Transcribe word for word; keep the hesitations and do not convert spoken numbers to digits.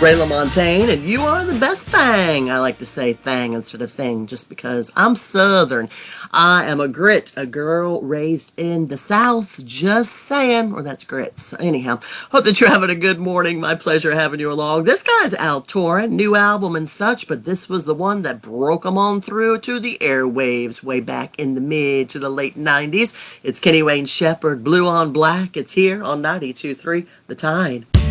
Ray LaMontagne, and you are the best thing. I like to say thing instead of thing just because I'm Southern. I am a grit, a girl raised in the South, just saying. Or that's grits. Anyhow, hope that you're having a good morning. My pleasure having you along. This guy's Al Torren, new album and such, but this was the one that broke him on through to the airwaves way back in the mid to the late nineties. It's Kenny Wayne Shepherd, Blue on Black. It's here on ninety-two point three The Tide.